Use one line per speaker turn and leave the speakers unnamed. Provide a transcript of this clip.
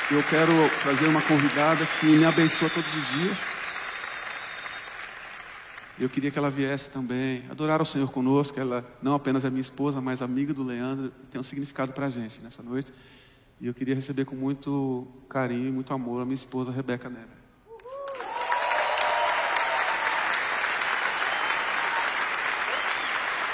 eu quero trazer uma convidada que me abençoa todos os dias. Eu queria que ela viesse também adorar o Senhor conosco. Ela não apenas é minha esposa, mas amiga do Leandro. Tem um significado para a gente nessa noite. E eu queria receber com muito carinho e muito amor a minha esposa, Rebeca Nebre.